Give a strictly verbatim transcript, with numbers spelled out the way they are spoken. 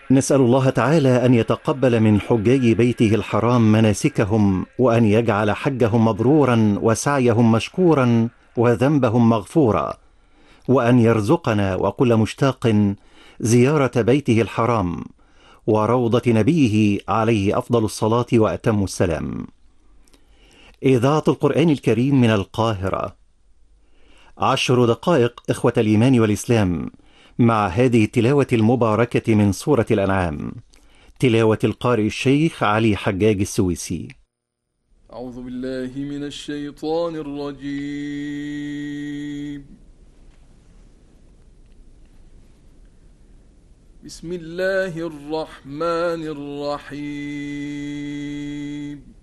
نسأل الله تعالى أن يتقبل من حجاج بيته الحرام مناسكهم، وأن يجعل حجهم مبرورا وسعيهم مشكورا وذنبهم مغفورا، وأن يرزقنا وكل مشتاق زيارة بيته الحرام وروضة نبيه عليه أفضل الصلاة وأتم السلام. إذاعة القرآن الكريم من القاهرة، عشر دقائق إخوة الإيمان والإسلام مع هذه التلاوة المباركة من سورة الأنعام، تلاوة القارئ الشيخ علي حجاج السويسي. أعوذ بالله من الشيطان الرجيم. بسم الله الرحمن الرحيم.